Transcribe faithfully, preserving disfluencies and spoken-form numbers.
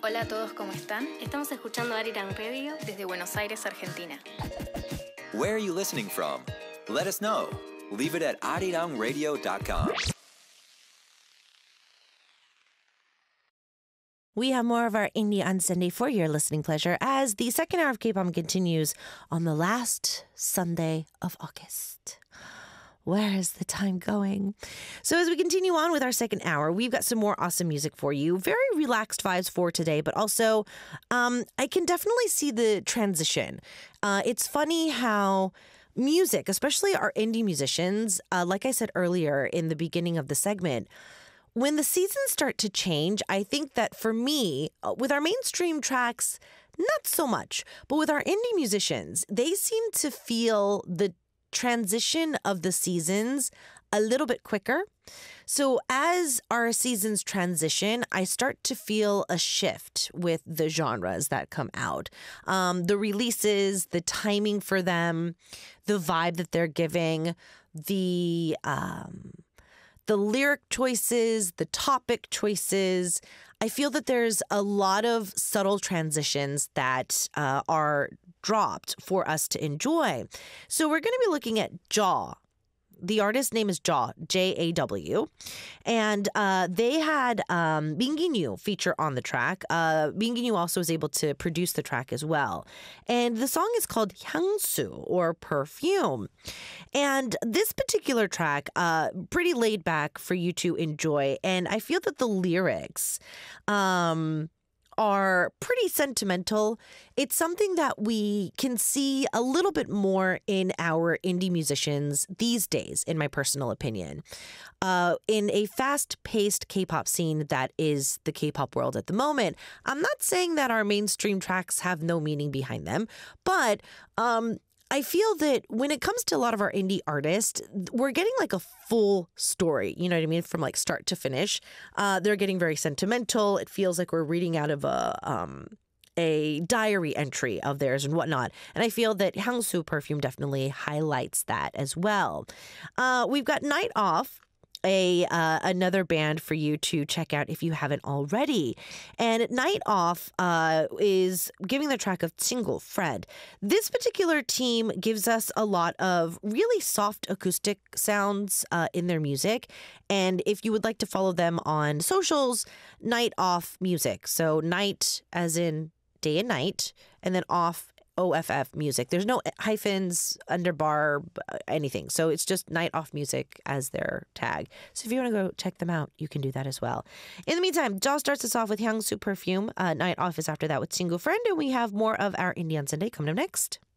Hola a todos, ¿cómo están? Estamos escuchando Arirang Radio desde Buenos Aires, Argentina. Where are you listening from? Let us know. Leave it at arirang radio dot com. We have more of our Indie on Sunday for your listening pleasure as the second hour of K-pop continues on the last Sunday of August. Where is the time going? So as we continue on with our second hour, we've got some more awesome music for you. Very relaxed vibes for today, but also um, I can definitely see the transition. Uh, it's funny how music, especially our indie musicians, uh, like I said earlier in the beginning of the segment, when the seasons start to change, I think that for me, uh, with our mainstream tracks, not so much, but with our indie musicians, they seem to feel the transition of the seasons a little bit quicker. So as our seasons transition, I start to feel a shift with the genres that come out. Um, the releases, the timing for them, the vibe that they're giving, the um, the lyric choices, the topic choices. I feel that there's a lot of subtle transitions that uh, are dropped for us to enjoy. So we're going to be looking at Jaw. The artist name is Jaw, J A W. And uh, they had um, Bingin feature on the track. Uh, Bingin also was able to produce the track as well. And the song is called Hyangsu, or Perfume. And this particular track, uh, pretty laid back for you to enjoy. And I feel that the lyrics um, are pretty sentimental. It's something that we can see a little bit more in our indie musicians these days, in my personal opinion. Uh, in a fast-paced K-pop scene that is the K-pop world at the moment, I'm not saying that our mainstream tracks have no meaning behind them, but um, I feel that when it comes to a lot of our indie artists, we're getting like a full story, you know what I mean, from like start to finish. Uh, they're getting very sentimental. It feels like we're reading out of a um, a diary entry of theirs and whatnot. And I feel that Hyangsu Perfume definitely highlights that as well. Uh, we've got Night Off, a uh, another band for you to check out if you haven't already. And Night Off uh, is giving the track of Single Fred. This particular team gives us a lot of really soft acoustic sounds uh, in their music. And if you would like to follow them on socials, Night Off Music. So night as in day and night, and then off O F F music. There's no hyphens, underbar, anything. So it's just Night Off Music as their tag. So if you want to go check them out, you can do that as well. In the meantime, Jaw starts us off with Hyangsu Perfume. Uh, Night Off is after that with Single Friend. And we have more of our Indie on Sunday coming up next.